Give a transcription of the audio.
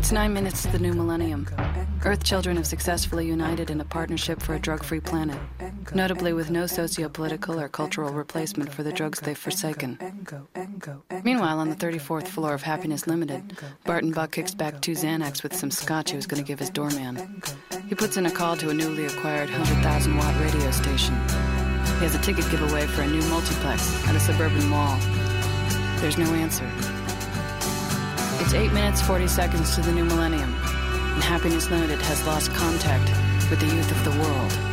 It's 9 minutes to the new millennium. Earth children have successfully united in a partnership for a drug-free planet, notably with no socio-political or cultural replacement for the drugs they've forsaken. Meanwhile, on the 34th floor of Happiness Limited, Barton Buck kicks back 2 Xanax with some scotch he was going to give his doorman. He puts in a call to a newly acquired 100,000-watt radio station. He has a ticket giveaway for a new multiplex at a suburban mall. There's no answer. It's 8 minutes, 40 seconds to the new millennium, and Happiness Limited has lost contact with the youth of the world.